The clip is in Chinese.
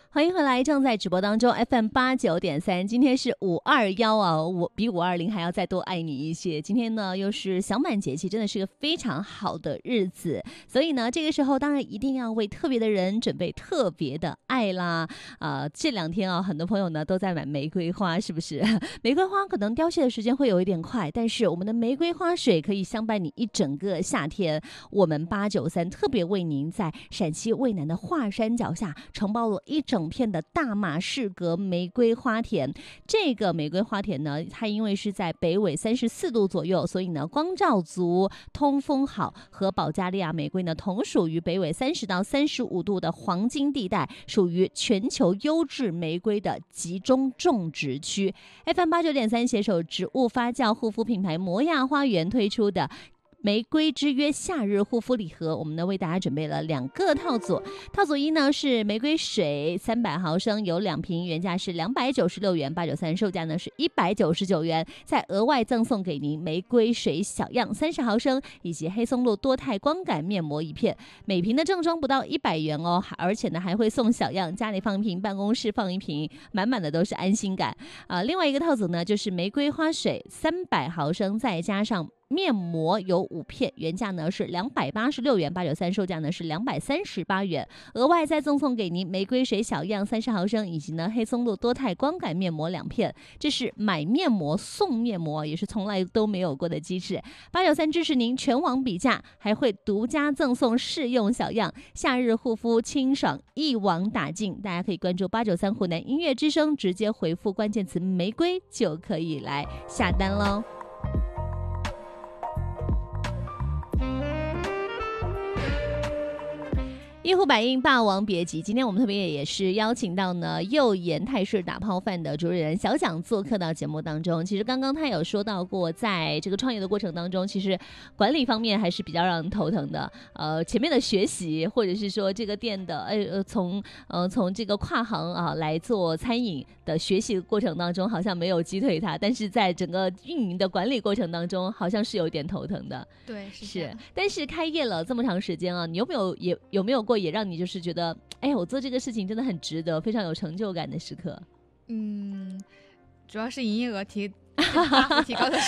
欢迎回来，正在直播当中 FM89.3，今天是521啊，我比520还要再多爱你一些。今天呢又是小满节气，真的是个非常好的日子，所以呢这个时候当然一定要为特别的人准备特别的爱啦。这两天啊，很多朋友呢都在买玫瑰花，是不是？玫瑰花可能凋谢的时间会有一点快，但是我们的玫瑰花水可以相伴你一整个夏天。我们893特别为您在陕西渭南的华山脚下承包了一整片的大马士革玫瑰花田。这个玫瑰花田呢，它因为是在北纬34度左右，所以呢光照足，通风好，和保加利亚玫瑰呢同属于北纬30到35度的黄金地带，属于全球优质玫瑰的集中种植区。FM89.3 携手植物发酵护肤品牌摩亚花园推出的玫瑰之约夏日护肤礼盒，我们呢为大家准备了2个套组。套组1呢是玫瑰水300毫升，有2瓶，原价是296元，893售价呢是199元，再额外赠送给您玫瑰水小样30毫升，以及黑松露多肽光感面膜1片，每瓶的正装不到100元哦，而且呢还会送小样，家里放一瓶，办公室放一瓶，满满的都是安心感。另外一个套组呢就是玫瑰花水300毫升，再加上面膜有5片，原价呢是286元，893售价呢是238元，额外再赠送给您玫瑰水小样30毫升，以及呢黑松露多肽光感面膜2片。这是买面膜送面膜，也是从来都没有过的机制。893支持您全网比价，还会独家赠送试用小样，夏日护肤清爽一网打尽。大家可以关注893湖南音乐之声，直接回复关键词玫瑰就可以来下单喽。一呼百应，霸王别姬。今天我们特别也是邀请到呢右岩泰式打泡饭的主理人小蒋做客到节目当中。其实刚刚他有说到过，在这个创业的过程当中，其实管理方面还是比较让人头疼的。前面的学习，或者是说这个店的从这个跨行啊来做餐饮的学习过程当中，好像没有击退他，但是在整个运营的管理过程当中，好像是有点头疼的。 对，是。 但是开业了这么长时间啊，你有没有过也让你就是觉得，哎，我做这个事情真的很值得，非常有成就感的时刻？ 主要是营业额提高的